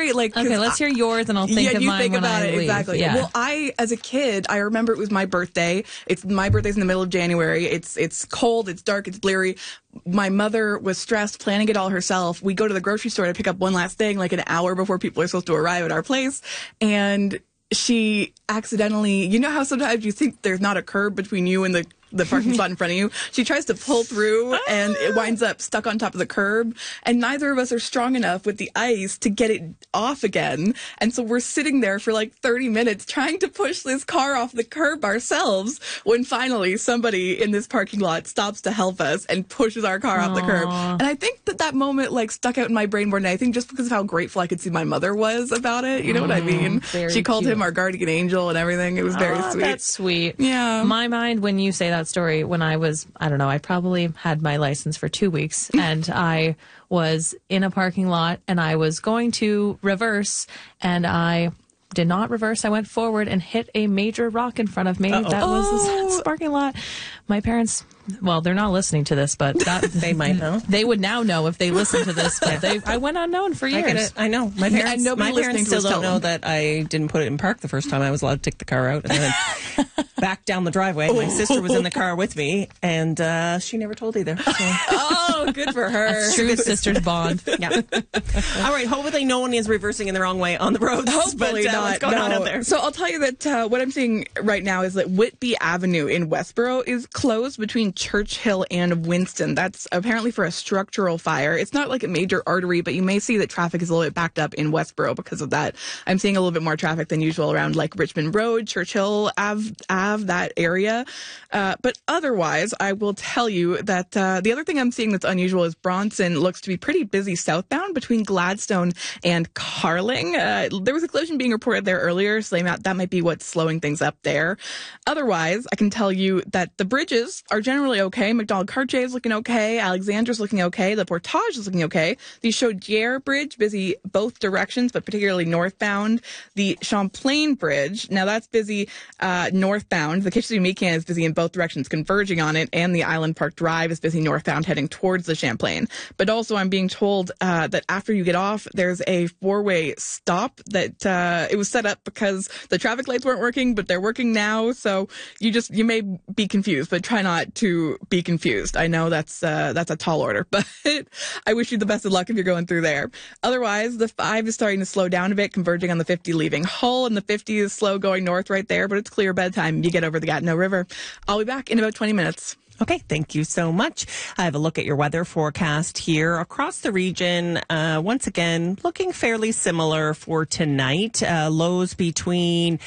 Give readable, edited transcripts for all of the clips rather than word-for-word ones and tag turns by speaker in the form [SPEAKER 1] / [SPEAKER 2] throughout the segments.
[SPEAKER 1] great.
[SPEAKER 2] Okay, let's hear yours, and I'll think of mine when I leave.
[SPEAKER 1] Exactly.
[SPEAKER 2] Yeah.
[SPEAKER 1] Well, as a kid, I remember it was my birthday. My birthday's in the middle of January. It's cold, it's dark, it's bleary. My mother was stressed, planning it all herself. We go to the grocery store to pick up one last thing, like an hour before people are supposed to arrive at our place, and she accidentally, you know how sometimes you think there's not a curb between you and the parking spot in front of you. She tries to pull through and it winds up stuck on top of the curb. And neither of us are strong enough with the ice to get it off again. And so we're sitting there for like 30 minutes trying to push this car off the curb ourselves when finally somebody in this parking lot stops to help us and pushes our car off the curb. And I think that moment like stuck out in my brain more than I think just because of how grateful I could see my mother was about it. You know what I mean? She called him our guardian angel and everything. It was very sweet.
[SPEAKER 2] That's sweet.
[SPEAKER 1] Yeah.
[SPEAKER 2] My mind, when you say that story, when I was, I don't know, I probably had my license for 2 weeks and I was in a parking lot and I was going to reverse and I did not reverse. I went forward and hit a major rock in front of me. That was the parking lot. My parents, well, they're not listening to this, but
[SPEAKER 3] they might know.
[SPEAKER 2] They would now know if they listened to this, but I went unknown for years.
[SPEAKER 3] I get it. I know. My parents still don't know that I didn't put it in park the first time I was allowed to take the car out and then back down the driveway. My sister was in the car with me, and she never told either. So.
[SPEAKER 1] Oh, good for her.
[SPEAKER 2] That's true sisters bond.
[SPEAKER 3] Yeah. All right. Hopefully no one is reversing in the wrong way on the roads.
[SPEAKER 1] Hopefully not.
[SPEAKER 3] What's going on out there?
[SPEAKER 1] So I'll tell you that what I'm seeing right now is that Whitby Avenue in Westboro is closed between Churchill and Winston. That's apparently for a structural fire. It's not like a major artery, but you may see that traffic is a little bit backed up in Westboro because of that. I'm seeing a little bit more traffic than usual around like Richmond Road, Churchill Ave, that area. But otherwise, I will tell you that the other thing I'm seeing that's unusual is Bronson looks to be pretty busy southbound between Gladstone and Carling. There was a collision being reported there earlier, so that might be what's slowing things up there. Otherwise, I can tell you that the bridges are generally okay. McDonald-Cartier is looking okay. Alexander's looking okay. The Portage is looking okay. The Chaudière Bridge, busy both directions, but particularly northbound. The Champlain Bridge, now that's busy northbound. The Kitchener-Meekan is busy in both directions, converging on it, and the Island Park Drive is busy northbound, heading towards the Champlain. But also, I'm being told that after you get off, there's a four-way stop that it was set up because the traffic lights weren't working, but they're working now. So you may be confused, but try not to be confused. I know that's a tall order, but I wish you the best of luck if you're going through there. Otherwise, the 5 is starting to slow down a bit, converging on the 50 leaving Hull, and the 50 is slow going north right there, but it's clear bedtime. You get over the Gatineau River. I'll be back in about 20 minutes.
[SPEAKER 3] Okay, thank you so much. I have a look at your weather forecast here across the region. Once again, looking fairly similar for tonight. Lows between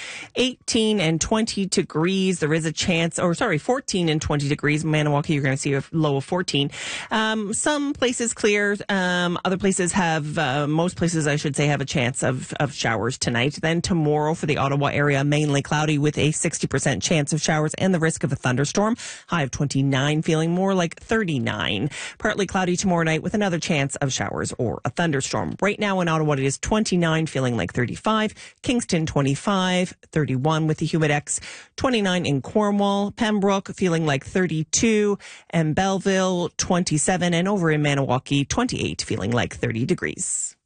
[SPEAKER 3] 18 and 20 degrees. There is a chance, 14 and 20 degrees. Maniwaki, you're going to see a low of 14. Some places clear. Other places most places, I should say, have a chance of showers tonight. Then tomorrow for the Ottawa area, mainly cloudy with a 60% chance of showers and the risk of a thunderstorm. High of 29, feeling more like 39. Partly cloudy tomorrow night with another chance of showers or a thunderstorm. Right now in Ottawa, it is 29, feeling like 35. Kingston, 25, 31 with the Humidex. 29 in Cornwall. Pembroke, feeling like 32. And Belleville, 27. And over in Maniwaki, 28, feeling like 30 degrees.